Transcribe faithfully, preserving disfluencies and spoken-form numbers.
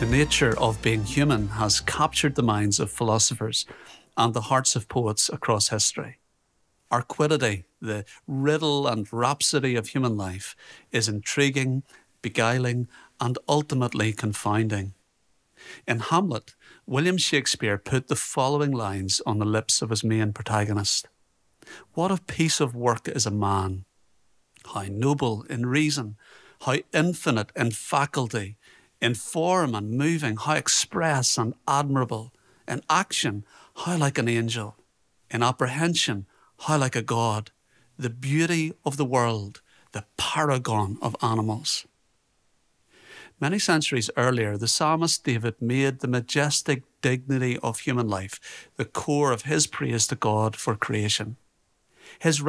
The nature of being human has captured the minds of philosophers and the hearts of poets across history. Our quiddity, the riddle and rhapsody of human life, is intriguing, beguiling, and ultimately confounding. In Hamlet, William Shakespeare put the following lines on the lips of his main protagonist. What a piece of work is a man! How noble in reason, how infinite in faculty, in form and moving, how express and admirable, in action, how like an angel, in apprehension, how like a god, the beauty of the world, the paragon of animals. Many centuries earlier, the psalmist David made the majestic dignity of human life the core of his praise to God for creation. His